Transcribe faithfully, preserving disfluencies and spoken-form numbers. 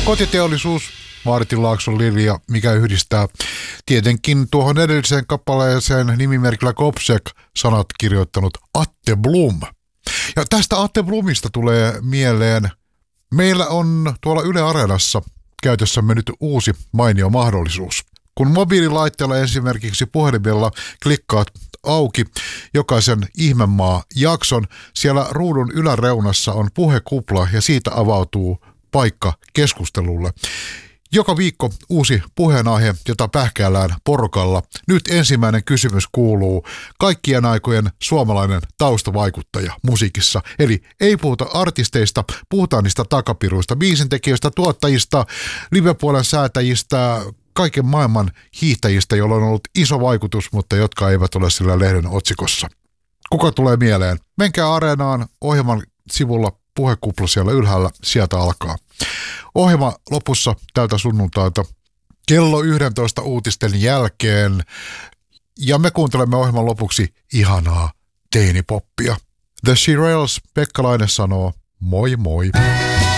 Kotiteollisuus, Martin Laakson Lilja, mikä yhdistää tietenkin tuohon edelliseen kappaleeseen nimimerkillä Kopsek sanat kirjoittanut Atte Blum. Ja tästä Atte Blumista tulee mieleen, meillä on tuolla Yle Areenassa käytössämme nyt uusi mainio mahdollisuus. Kun mobiililaitteella esimerkiksi puhelimella klikkaat auki jokaisen Ihmemaa-jakson, siellä ruudun yläreunassa on puhekupla ja siitä avautuu paikka keskustelulle. Joka viikko uusi puheenaihe, jota pähkäillään porukalla. Nyt ensimmäinen kysymys kuuluu: kaikkien aikojen suomalainen taustavaikuttaja musiikissa. Eli ei puhuta artisteista, puhutaan niistä takapiruista, biisintekijöistä, tuottajista, livepuolen säätäjistä, kaiken maailman hiihtäjistä, joilla on ollut iso vaikutus, mutta jotka eivät ole sillä lehden otsikossa. Kuka tulee mieleen? Menkää Areenaan, ohjelman sivulla puhekupla siellä ylhäällä, sieltä alkaa. Ohjelma lopussa tältä sunnuntailta kello yksitoista uutisten jälkeen. Ja me kuuntelemme ohjelman lopuksi ihanaa teinipoppia. The Shirelles, Pekka Laine sanoo moi moi.